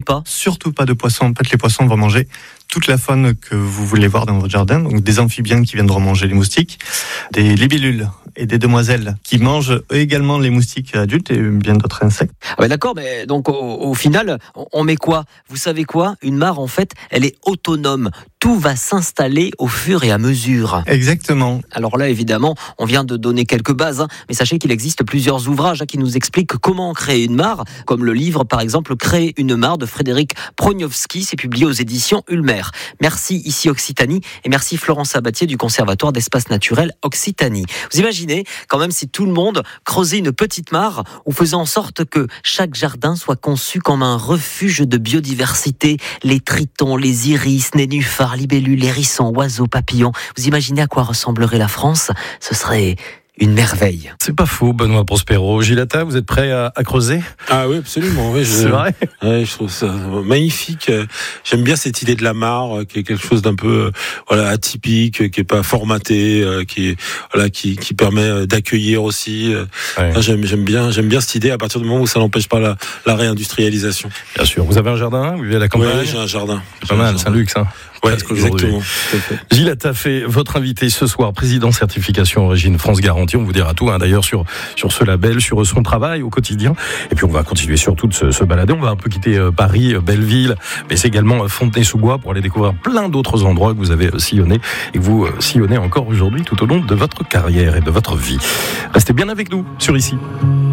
pas ? Surtout pas de poissons. En fait, les poissons vont manger toute la faune que vous voulez voir dans votre jardin. Donc des amphibiens qui viendront manger les moustiques, des libellules et des demoiselles qui mangent également les moustiques adultes et bien d'autres insectes. Ah ben d'accord, mais donc au final, on met quoi ? Vous savez quoi ? Une mare, en fait, elle est autonome. Tout va s'installer au fur et à mesure. Exactement. Alors là, évidemment, on vient de donner quelques bases, mais sachez qu'il existe plusieurs ouvrages qui nous expliquent comment créer une mare, comme le livre, par exemple, Créer une mare de Frédéric Proniowski, c'est publié aux éditions Ulmer. Merci ici Occitanie, et merci Florence Sabatier du Conservatoire d'Espaces Naturels Occitanie. Vous imaginez quand même si tout le monde creusait une petite mare ou faisait en sorte que chaque jardin soit conçu comme un refuge de biodiversité, les tritons, les iris, nénuphars, libellules, hérissons, oiseaux, papillons. Vous imaginez à quoi ressemblerait la France ? Ce serait une merveille. C'est pas faux, Benoît Prospero. Gilles Attah, vous êtes prêt à creuser ? Ah oui, absolument. Oui, C'est vrai ? Ouais, je trouve ça magnifique. J'aime bien cette idée de la mare, qui est quelque chose d'un peu atypique, qui est pas formaté, qui permet d'accueillir aussi. Ouais. J'aime bien cette idée à partir du moment où ça n'empêche pas la réindustrialisation. Bien sûr. Vous avez un jardin ? Vous vivez à la campagne ? Oui, j'ai un jardin. C'est pas mal, c'est un luxe, hein. Ouais, Presque aujourd'hui. exactement. Tout à fait. Gilles Attah fait votre invité ce soir, président certification origine France Garantie. On vous dira tout d'ailleurs sur ce label, sur son travail au quotidien. Et puis on va continuer surtout de se balader. On va un peu quitter Paris, Belleville, mais c'est également Fontenay-sous-Bois pour aller découvrir plein d'autres endroits que vous avez sillonnés et que vous sillonnez encore aujourd'hui tout au long de votre carrière et de votre vie. Restez bien avec nous sur ICI.